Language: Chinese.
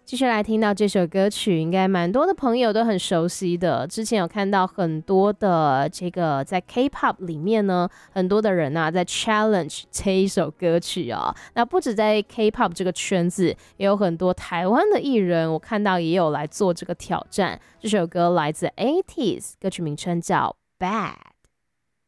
继续来听到这首歌曲，应该蛮多的朋友都很熟悉的。之前有看到很多的这个在 K-pop 里面呢，很多的人啊在 challenge 这一首歌曲哦。那不止在 K-pop 这个圈子，也有很多台湾的艺人，我看到也有来做这个挑战。这首歌来自 80s， 歌曲名称叫 Bad。